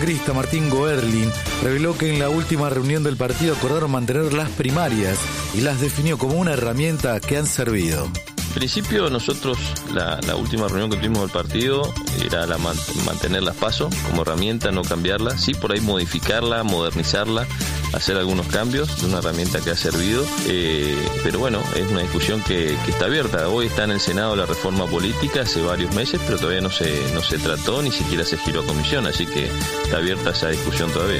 macrista Martín Goerlin reveló que en la última reunión del partido acordaron mantener las primarias y las definió como una herramienta que han servido. En principio nosotros la última reunión que tuvimos del partido era mantener las PASO como herramienta, no cambiarla, sí por ahí modificarla, modernizarla, hacer algunos cambios, es una herramienta que ha servido, pero bueno, es una discusión que está abierta. Hoy está en el Senado la reforma política hace varios meses, pero todavía no se trató, ni siquiera se giró a comisión, así que está abierta esa discusión todavía.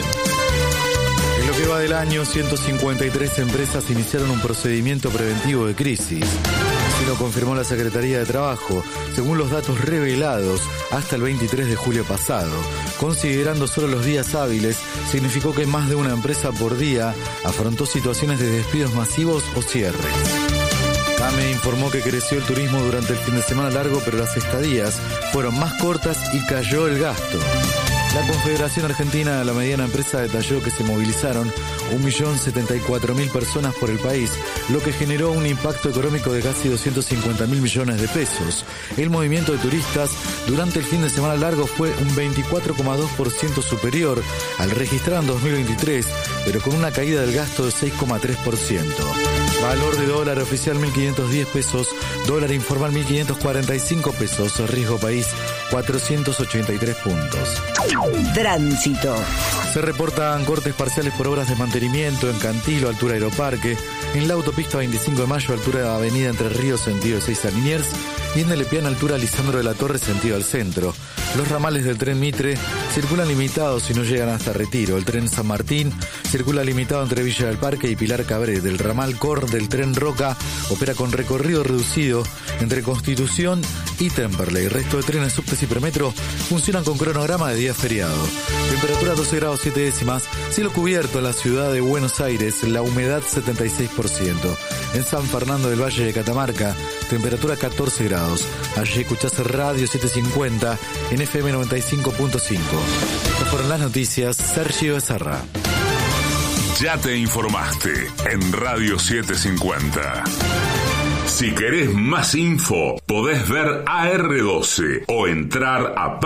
En lo que va del año, 153 empresas iniciaron un procedimiento preventivo de crisis. Así lo confirmó la Secretaría de Trabajo, según los datos revelados hasta el 23 de julio pasado. Considerando solo los días hábiles, significó que más de una empresa por día afrontó situaciones de despidos masivos o cierres. CAME informó que creció el turismo durante el fin de semana largo, pero las estadías fueron más cortas y cayó el gasto. La Confederación Argentina de la Mediana Empresa detalló que se movilizaron 1.074.000 personas por el país, lo que generó un impacto económico de casi 250.000 millones de pesos. El movimiento de turistas durante el fin de semana largo fue un 24,2% superior al registrado en 2023, pero con una caída del gasto de 6,3%. Valor de dólar oficial 1.510 pesos, dólar informal 1.545 pesos, riesgo país 483 puntos. Tránsito. Se reportan cortes parciales por obras de mantenimiento en Cantilo, altura Aeroparque, en la autopista 25 de Mayo, altura de Avenida Entre Ríos, sentido de Seiza Liniers, y en Elepián, altura Lisandro de la Torre, sentido al centro. Los ramales del tren Mitre circulan limitados y no llegan hasta Retiro. El tren San Martín circula limitado entre Villa del Parque y Pilar Cabret. El ramal Cor del tren Roca opera con recorrido reducido entre Constitución y Temperley. El resto de trenes, subtes y premetro funcionan con cronograma de día feriado. Temperatura 12 grados 7 décimas. Cielo cubierto en la ciudad de Buenos Aires. La humedad 76%. En San Fernando del Valle de Catamarca, temperatura 14 grados. Allí escuchás Radio 750 en FM 95.5. Estas fueron las noticias. Sergio Becerra. Ya te informaste en Radio 750. Si querés más info, podés ver AR12 o entrar a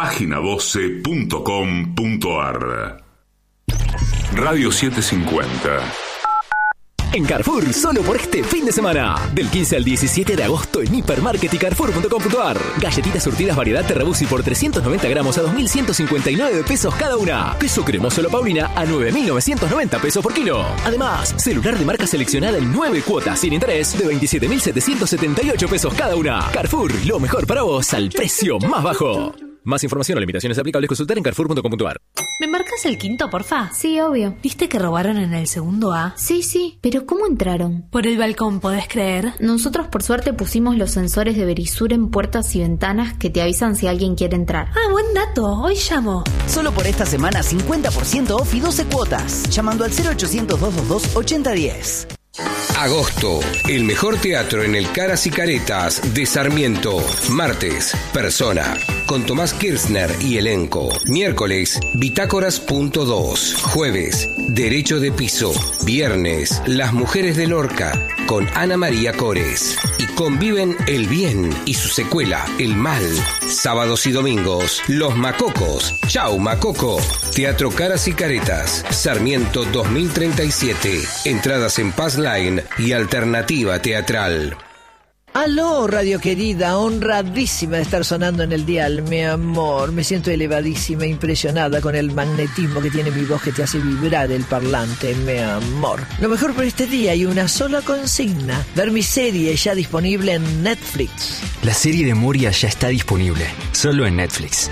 página12.com.ar. Radio 750. En Carrefour, solo por este fin de semana. Del 15 al 17 de agosto en Hipermarket y Carrefour.com.ar. Galletitas surtidas variedad Terrabusi por 390 gramos a 2.159 pesos cada una. Queso cremoso La Paulina a 9.990 pesos por kilo. Además, celular de marca seleccionada en 9 cuotas sin interés de 27.778 pesos cada una. Carrefour, lo mejor para vos al precio más bajo. Más información o limitaciones aplicables, consultar en Carrefour.com.ar. ¿Me marcas el quinto, porfa? Sí, obvio. ¿Viste que robaron en el segundo A? Sí, pero ¿cómo entraron? Por el balcón, ¿podés creer? Nosotros por suerte pusimos los sensores de Verisur en puertas y ventanas que te avisan si alguien quiere entrar. Ah, buen dato, hoy llamo. Solo por esta semana 50% off y 12 cuotas. Llamando al 0800-222-8010. Agosto, el mejor teatro en el Caras y Caretas de Sarmiento. Martes, Persona, con Tomás Kirchner y elenco. Miércoles, Bitácoras.2. Jueves, Derecho de Piso. Viernes, Las Mujeres de Lorca, con Ana María Cores. Y conviven el bien y su secuela, el mal. Sábados y domingos, Los Macocos. Chau, Macoco. Teatro Caras y Caretas, Sarmiento 2037. Entradas en Passline y Alternativa Teatral. Aló, radio querida, honradísima de estar sonando en el dial, mi amor. Me siento elevadísima, impresionada con el magnetismo que tiene mi voz que te hace vibrar el parlante, mi amor. Lo mejor por este día y una sola consigna: ver mi serie ya disponible en Netflix. La serie de Moria ya está disponible, solo en Netflix.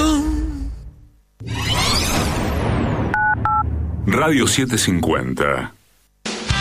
Radio 750.